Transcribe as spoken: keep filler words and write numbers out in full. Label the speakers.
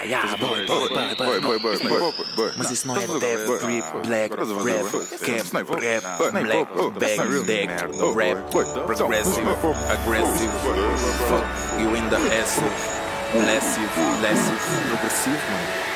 Speaker 1: yeah, boy, boy, boy, boy, boy, boy, boy, boy. Mas isso não é death, grip, black, rap, cap, rap, black, bag, deck, rap, progressive, aggressive, fuck you in the ass, massive, massive, progressivo, mano.